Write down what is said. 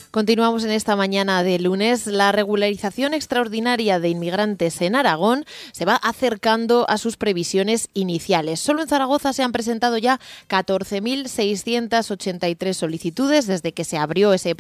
Continuamos en esta mañana de lunes. La regularización extraordinaria de inmigrantes en Aragón se va acercando a sus previsiones iniciales. Solo en Zaragoza se han presentado ya 14.683 solicitudes desde que se abrió ese